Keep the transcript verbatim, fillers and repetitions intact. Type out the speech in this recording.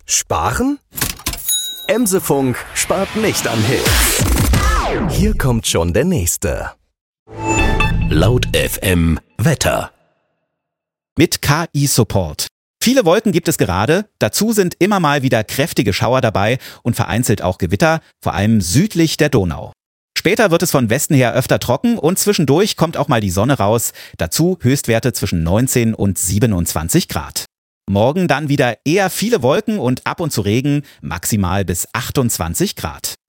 Sparen? Emsefunk spart nicht an Hits. Hier kommt schon der nächste. Laut F M Wetter. Mit K I-Support. Viele Wolken gibt es gerade, dazu sind immer mal wieder kräftige Schauer dabei und vereinzelt auch Gewitter, vor allem südlich der Donau. Später wird es von Westen her öfter trocken und zwischendurch kommt auch mal die Sonne raus, dazu Höchstwerte zwischen neunzehn und siebenundzwanzig Grad. Morgen dann wieder eher viele Wolken und ab und zu Regen, maximal bis achtundzwanzig Grad.